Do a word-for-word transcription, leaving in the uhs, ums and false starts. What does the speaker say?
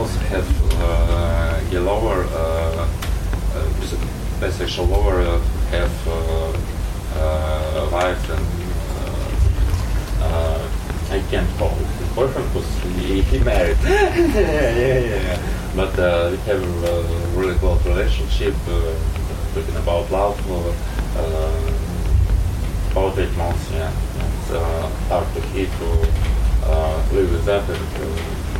also have uh, a lover, uh, uh, with a bisexual lover, uh, have uh, uh, wife and uh, uh, I can't call it boyfriend because he, he married. yeah, yeah, yeah. But uh, we have a really close relationship, uh, talking about love, uh, about eight months, yeah. It's uh, hard to hit to uh, live with that and uh,